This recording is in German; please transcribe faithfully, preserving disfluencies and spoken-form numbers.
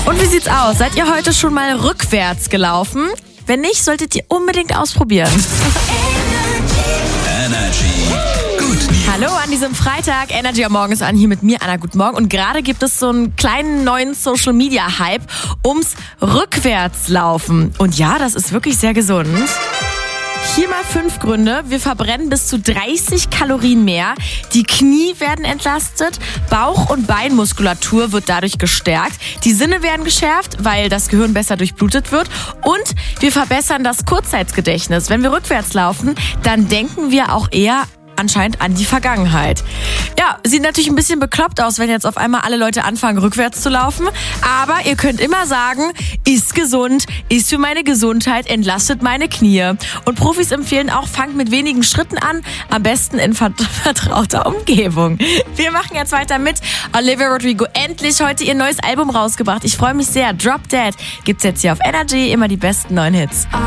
Und wie sieht's aus? Seid ihr heute schon mal rückwärts gelaufen? Wenn nicht, solltet ihr unbedingt ausprobieren. Energy. Gut News. Hallo an diesem Freitag. Energy am Morgen ist an, hier mit mir, Anna. Guten Morgen. Und gerade gibt es so einen kleinen neuen Social-Media-Hype ums Rückwärtslaufen. Und ja, das ist wirklich sehr gesund. Hier mal fünf Gründe. Wir verbrennen bis zu dreißig Kalorien mehr. Die Knie werden entlastet. Bauch- und Beinmuskulatur wird dadurch gestärkt. Die Sinne werden geschärft, weil das Gehirn besser durchblutet wird. Und wir verbessern das Kurzzeitgedächtnis. Wenn wir rückwärts laufen, dann denken wir auch eher anscheinend an die Vergangenheit. Ja, sieht natürlich ein bisschen bekloppt aus, wenn jetzt auf einmal alle Leute anfangen, rückwärts zu laufen. Aber ihr könnt immer sagen, ist gesund, ist für meine Gesundheit, entlastet meine Knie. Und Profis empfehlen auch, fangt mit wenigen Schritten an, am besten in vertrauter Umgebung. Wir machen jetzt weiter mit Olivia Rodrigo. Endlich heute ihr neues Album rausgebracht. Ich freue mich sehr. Drop Dead gibt's jetzt hier auf Energy. Immer die besten neuen Hits.